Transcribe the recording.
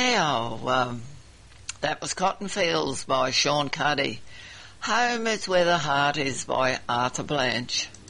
Now, that was Cotton Fields by Sean Cuddy. Home is Where the Heart Is by Arthur Blanche.